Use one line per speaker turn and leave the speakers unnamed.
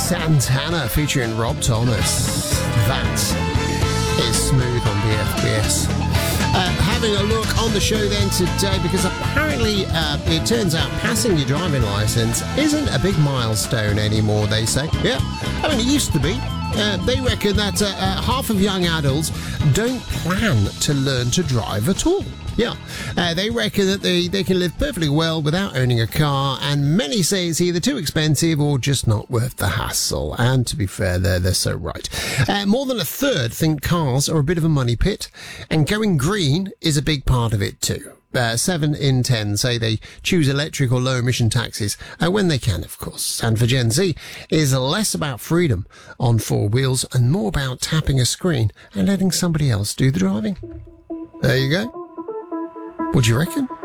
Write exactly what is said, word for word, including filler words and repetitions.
Santana featuring Rob Thomas. That is Smooth on B F B S. Uh, having a look on the show then today, because apparently uh, it turns out passing your driving licence isn't a big milestone anymore, they say. Yeah, I mean, it used to be. Uh, they reckon that uh, uh, half of young adults don't plan to learn to drive at all. Yeah, uh, they reckon that they, they can live perfectly well without owning a car, and many say it's either too expensive or just not worth the hassle. And to be fair, they're, they're so right. Uh, more than a third think cars are a bit of a money pit, and going green is a big part of it too. Uh, seven in ten say they choose electric or low-emission taxis, uh, when they can, of course. And for Gen Z, it is less about freedom on four wheels and more about tapping a screen and letting somebody else do the driving. There you go. What do you reckon?